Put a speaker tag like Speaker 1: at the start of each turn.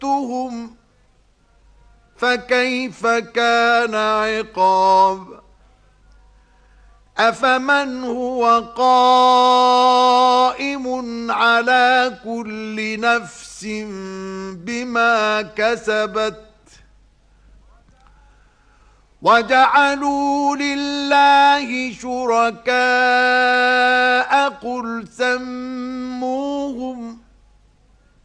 Speaker 1: فعقرتهم فكيف كان عقاب أفمن هو قائم على كل نفس بما كسبت وجعلوا لله شركاء قل سموا